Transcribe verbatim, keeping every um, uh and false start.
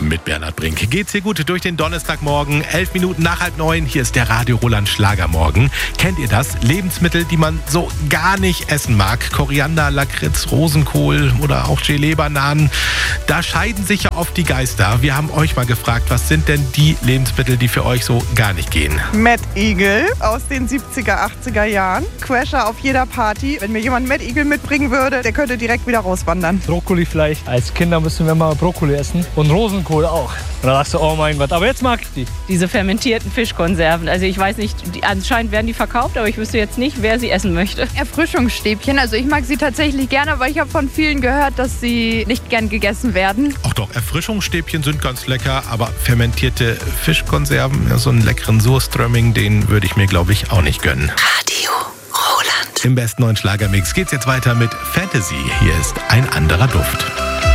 mit Bernhard Brink. Geht's dir gut durch den Donnerstagmorgen? Elf Minuten nach halb neun. Hier ist der Radio Roland Schlagermorgen. Kennt ihr das? Lebensmittel, die man so gar nicht essen mag. Koriander, Lakritz, Rosenkohl oder auch Gelee, Bananen. Da scheiden sich ja oft die Geister. Wir haben euch mal gefragt, was sind denn die Lebensmittel, die für euch so gar nicht gehen? Mad Eagle aus den siebziger, achtziger Jahren. Crasher auf jeder Party. Wenn mir jemand Mad Eagle mitbringen würde, der könnte direkt wieder rauswandern. Brokkoli vielleicht. Als Kinder müssen wir mal Brokkoli essen. Und Rosenkohl auch. Und da sagst du, oh mein Gott, aber jetzt mag ich die. Diese fermentierten Fischkonserven. Also ich weiß nicht, die, anscheinend werden die verkauft, aber ich wüsste jetzt nicht, wer sie essen möchte. Erfrischungsstäbchen. Also ich mag sie tatsächlich gerne, aber ich habe von vielen gehört, dass sie nicht gern gegessen werden. Ach doch, Erfrischungsstäbchen sind ganz lecker, aber fermentierte Fischkonserven, ja, so einen leckeren Surströmming, den würde ich mir, glaube ich, auch nicht gönnen. Radio Roland. Im besten neuen Schlagermix geht's jetzt weiter mit Fantasy. Hier ist ein anderer Duft.